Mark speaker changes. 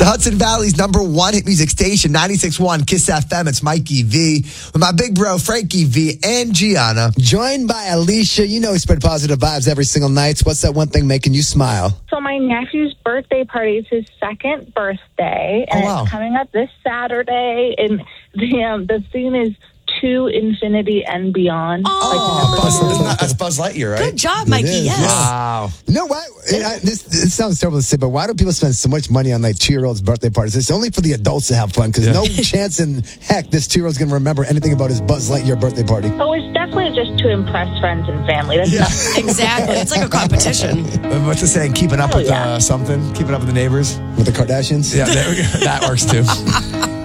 Speaker 1: Hudson Valley's #1 hit music station, 96.1 Kiss FM. It's Mikey V with my big bro, Frankie V, and Gianna.
Speaker 2: Joined by Alicia. You know we spread positive vibes every single night. What's that one thing making you smile?
Speaker 3: So my nephew's birthday party is his second birthday, and it's coming up this Saturday. And the theme is To Infinity and Beyond.
Speaker 1: That's Buzz Lightyear, right?
Speaker 4: Good job, Mikey. Yes.
Speaker 1: Wow.
Speaker 2: You know what? This sounds terrible to say, but why do people spend so much money on like 2-year-olds' birthday parties? It's only for the adults to have fun because no chance in heck this 2-year-old's going to remember anything about his Buzz Lightyear birthday party.
Speaker 3: Oh, it's definitely just to impress friends and family. That's nothing.
Speaker 4: Exactly. It's like a competition.
Speaker 1: What's the saying? Keeping up with something? Keeping up with the neighbors?
Speaker 2: With the Kardashians?
Speaker 1: Yeah, there we go. That works too.